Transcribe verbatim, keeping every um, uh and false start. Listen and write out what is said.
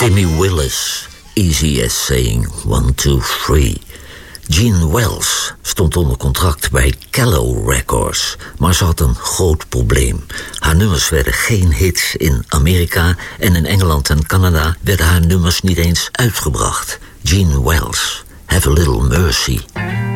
Timmy Willis, easy as saying one, two, three. Jean Wells stond onder contract bij Callow Records, maar ze had een groot probleem. Haar nummers werden geen hits in Amerika en in Engeland en Canada werden haar nummers niet eens uitgebracht. Jean Wells, Have a Little Mercy.